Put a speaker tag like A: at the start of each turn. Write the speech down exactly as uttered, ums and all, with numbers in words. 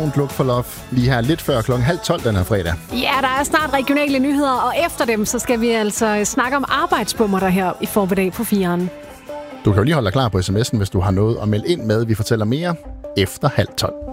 A: Don't Look for Love lige her lidt før klokken halv tolv den her fredag.
B: Ja, der er snart regionale nyheder, og efter dem, så skal vi altså snakke om arbejdsbummer der her i formiddag på fireren.
A: Du kan jo lige holde dig klar på sms'en, hvis du har noget at melde ind med. Vi fortæller mere efter halv tolv.